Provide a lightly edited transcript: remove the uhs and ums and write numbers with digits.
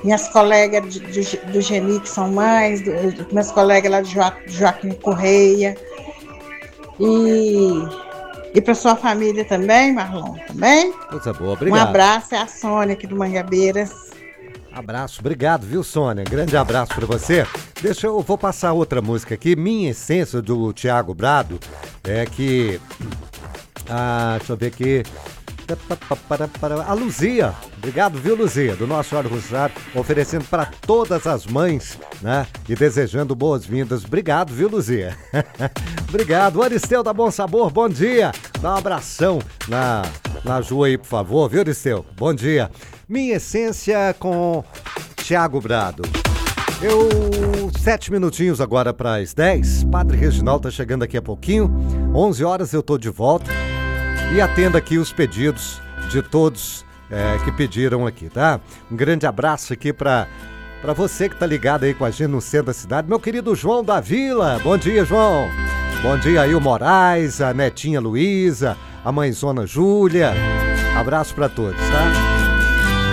minhas colegas do Geni, que são mães, meus colegas lá de Joaquim Correia. E para sua família também, Marlon, também? Coisa boa, obrigado. Um abraço, é a Sônia aqui do Mangabeiras. Abraço, obrigado, viu, Sônia? Grande abraço para você. Eu vou passar outra música aqui, Minha Essência, do Thiago Brado. Deixa eu ver aqui. A Luzia, obrigado, viu, Luzia, do Nosso Senhora do Rosário, oferecendo para todas as mães, né, e desejando boas-vindas. Obrigado, viu, Luzia? Obrigado. O Aristeu da Bom Sabor, bom dia. Dá um abração na Ju aí, por favor, viu, Aristeu? Bom dia. Minha Essência com Thiago Brado. 7 minutinhos agora para as 10. Padre Reginaldo tá chegando aqui a pouquinho. 11 horas eu tô de volta. E atenda aqui os pedidos de todos que pediram aqui, tá? Um grande abraço aqui para você que tá ligado aí com a gente no centro da cidade. Meu querido João da Vila. Bom dia, João. Bom dia aí o Moraes, a netinha Luísa, a mãezona Júlia. Abraço para todos, tá?